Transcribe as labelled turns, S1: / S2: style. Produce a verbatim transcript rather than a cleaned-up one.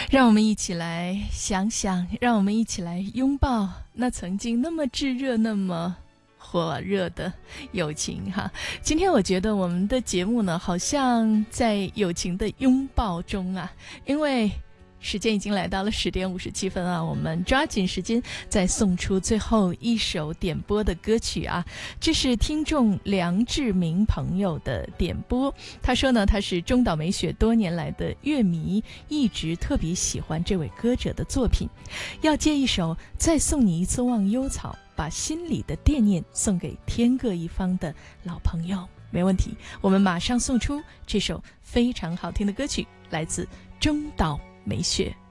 S1: 让我们一起来想想，让我们一起来拥抱那曾经那么炙热、那么火热的友情哈。今天我觉得我们的节目呢，好像在友情的拥抱中啊，因为时间已经来到了十点五十七分啊，我们抓紧时间再送出最后一首点播的歌曲啊。这是听众梁志明朋友的点播，他说呢，他是中岛美雪多年来的乐迷，一直特别喜欢这位歌者的作品，要借一首《再送你一次忘忧草》，把心里的惦念送给天各一方的老朋友。没问题，我们马上送出这首非常好听的歌曲，来自中岛美雪。